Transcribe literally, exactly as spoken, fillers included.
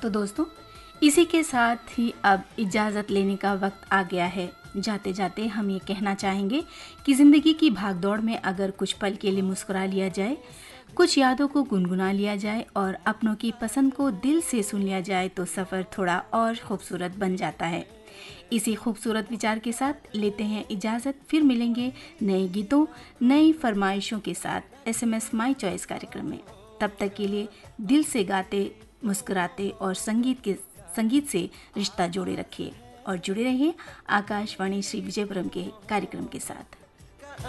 तो दोस्तों, इसी के साथ ही अब इजाज़त लेने का वक्त आ गया है। जाते जाते हम ये कहना चाहेंगे कि ज़िंदगी की भागदौड़ में अगर कुछ पल के लिए मुस्कुरा लिया जाए, कुछ यादों को गुनगुना लिया जाए और अपनों की पसंद को दिल से सुन लिया जाए तो सफ़र थोड़ा और खूबसूरत बन जाता है। इसी खूबसूरत विचार के साथ लेते हैं इजाज़त। फिर मिलेंगे नए गीतों, नई फरमाइशों के साथ S M S my choice कार्यक्रम में। तब तक के लिए दिल से गाते, मुस्कुराते और संगीत के संगीत से रिश्ता जोड़े रखिए और जुड़े रहिए आकाशवाणी श्री विजयपुरम के कार्यक्रम के साथ।